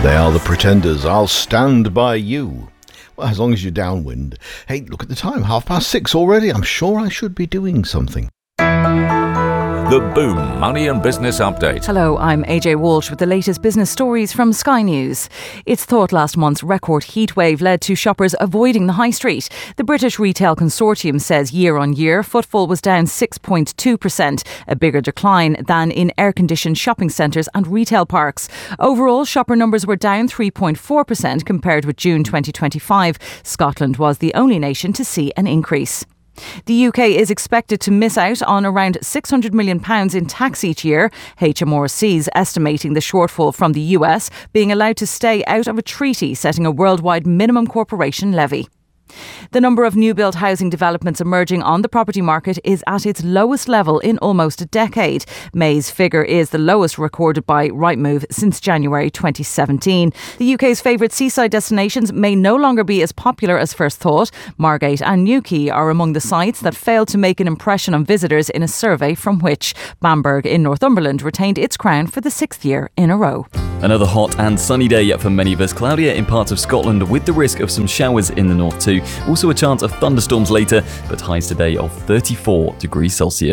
They are the Pretenders. I'll stand by you. Well, as long as you're downwind. Hey, look at the time. 6:30 already. I'm sure I should be doing something. The Boom Money and Business Update. Hello, I'm AJ Walsh with the latest business stories from Sky News. It's thought last month's record heatwave led to shoppers avoiding the high street. The British Retail Consortium says year on year, footfall was down 6.2%, a bigger decline than in air-conditioned shopping centres and retail parks. Overall, shopper numbers were down 3.4% compared with June 2025. Scotland was the only nation to see an increase. The UK is expected to miss out on around £600 million in tax each year. HMRC's estimating the shortfall from the US being allowed to stay out of a treaty setting a worldwide minimum corporation levy. The number of new build housing developments emerging on the property market is at its lowest level in almost a decade. May's figure is the lowest recorded by Rightmove since January 2017. The UK's favourite seaside destinations may no longer be as popular as first thought. Margate and Newquay are among the sites that failed to make an impression on visitors in a survey from which Bamberg in Northumberland retained its crown for the 6th year in a row. Another hot and sunny day for many of us. Cloudier in parts of Scotland with the risk of some showers in the north too. Also a chance of thunderstorms later, but highs today of 34 degrees Celsius.